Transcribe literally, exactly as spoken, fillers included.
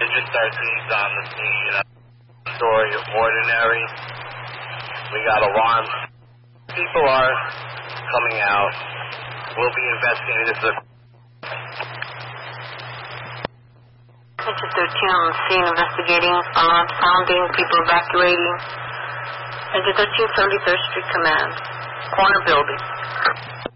Just thirteen's on the scene. Story of ordinary. We got alarms. People are coming out. We'll be investigating this. Attention thirteen on the scene, investigating, alarm sounding, people evacuating. Engine thirteen, seventy-third Street Command, corner building.